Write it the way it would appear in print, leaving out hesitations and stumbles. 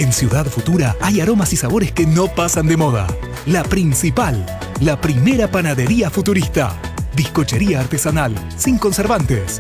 En Ciudad Futura hay aromas y sabores que no pasan de moda. La Principal, la primera panadería futurista. Bizcochería artesanal, sin conservantes.